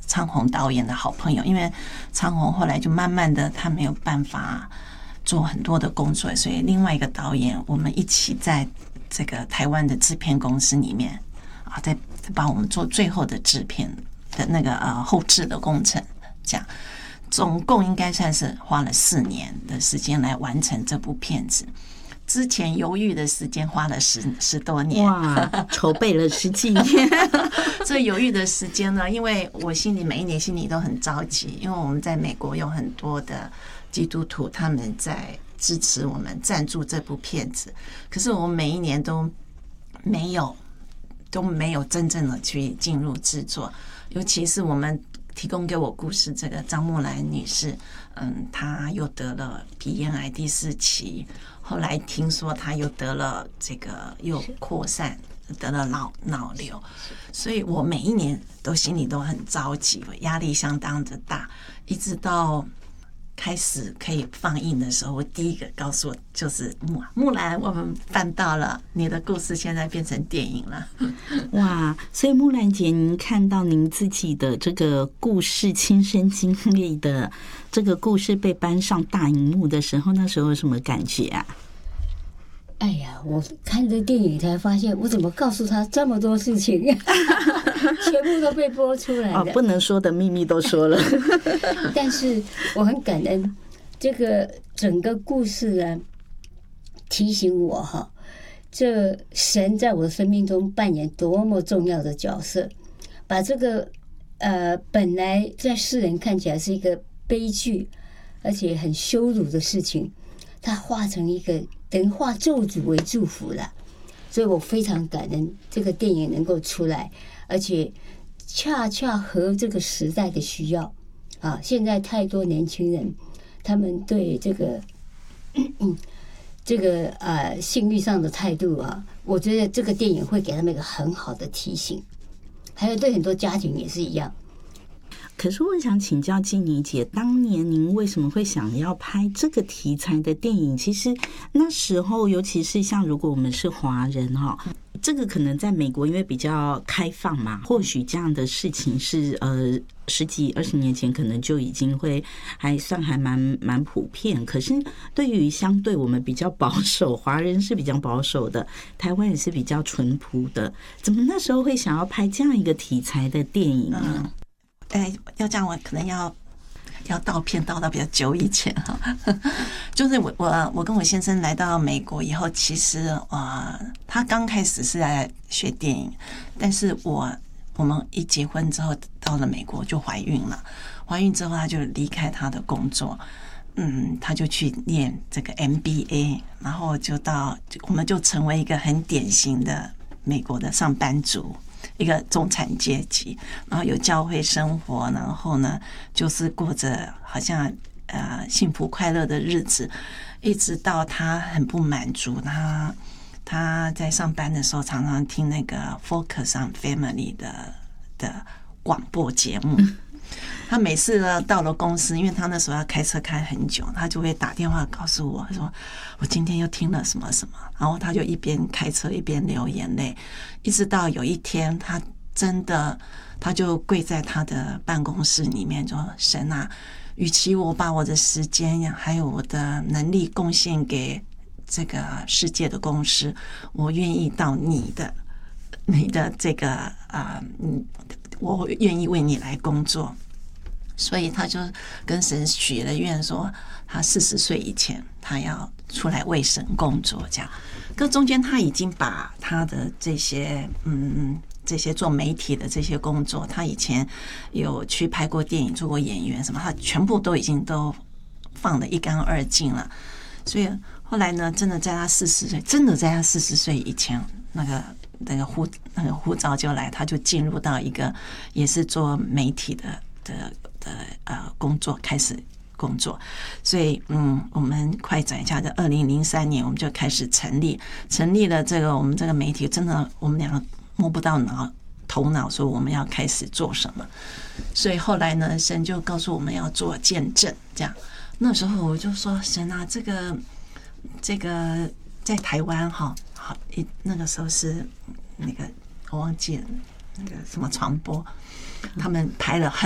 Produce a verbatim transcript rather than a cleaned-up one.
昌宏导演的好朋友，因为昌宏后来就慢慢的他没有办法做很多的工作，所以另外一个导演我们一起在这个台湾的制片公司里面啊，在帮我们做最后的制片的那个呃后制的工程，这样总共应该算是花了四年的时间来完成这部片子。之前犹豫的时间花了十十多年， 哇，筹备了十几年。 这犹豫的时间呢，因为我心里每一年心里都很着急，因为我们在美国有很多的基督徒，他们在支持我们赞助这部片子，可是我们每一年都没有都没有真正的去进入制作，尤其是我们提供给我故事这个张木兰女士，嗯，她又得了鼻咽癌第四期，后来听说她又得了这个又扩散，得了脑脑瘤，所以我每一年都心里都很着急，压力相当的大，一直到开始可以放映的时候，我第一个告诉我就是木木兰，我们办到了，你的故事现在变成电影了。 哇！所以木兰姐，您看到您自己的这个故事、亲身经历的这个故事被搬上大荧幕的时候，那时候有什么感觉啊？ 哎呀，我看这电影才发现，我怎么告诉他这么多事情，全部都被播出来了。 哦，不能说的秘密都说了。 但是我很感恩，这个整个故事啊，提醒我哈，这神在我的生命中扮演多么重要的角色，把这个呃本来在世人看起来是一个悲剧，而且很羞辱的事情，它化成一个。等于化咒诅为祝福了，所以我非常感恩这个电影能够出来，而且恰恰合这个时代的需要啊！现在太多年轻人，他们对这个这个呃性欲上的态度啊，我觉得这个电影会给他们一个很好的提醒，还有对很多家庭也是一样。 可是我想请教静妮姐，当年您为什么会想要拍这个题材的电影？其实那时候，尤其是像如果我们是华人哈，这个可能在美国因为比较开放嘛，或许这样的事情是呃十几二十年前可能就已经会还算还蛮蛮普遍。可是对于相对我们比较保守，华人是比较保守的，台湾也是比较淳朴的，怎么那时候会想要拍这样一个题材的电影呢？嗯哎，要这样我可能要要倒片倒到比较久以前哈，就是我我我跟我先生来到美国以后，其实呃他刚开始是在学电影，但是我我们一结婚之后到了美国就怀孕了，怀孕之后他就离开他的工作，嗯，他就去念这个 M B A， 然后就到我们就成为一个很典型的美国的上班族。一个中产阶级，然后有教会生活，然后呢，就是过着好像呃幸福快乐的日子，一直到他很不满足，他他在上班的时候常常听那个 Focus on Family 的的广播节目。他每次呢到了公司，因为他那时候要开车开很久，他就会打电话告诉我说我今天又听了什么什么，然后他就一边开车一边流眼泪，一直到有一天他真的他就跪在他的办公室里面说，神啊，与其我把我的时间还有我的能力贡献给这个世界的公司，我愿意到你的你的这个啊、呃，我愿意为你来工作。所以他就跟神许了愿，说他四十岁以前他要出来为神工作。这样，可中间他已经把他的这些嗯这些做媒体的这些工作，他以前有去拍过电影、做过演员什么，他全部都已经都放得一干二净了。所以后来呢，真的在他四十岁，真的在他四十岁以前，那个那个护那个护照就来，他就进入到一个也是做媒体的的。的呃工作开始工作，所以嗯，我们快转一下，在二零零三年我们就开始成立，成立了这个我们这个媒体，真的我们两个摸不到脑头脑，说我们要开始做什么，所以后来呢，神就告诉我们要做见证，这样。那时候我就说，神啊，这个这个在台湾哈，好，那个时候是那个我忘记了那个什么传播，他们拍了很。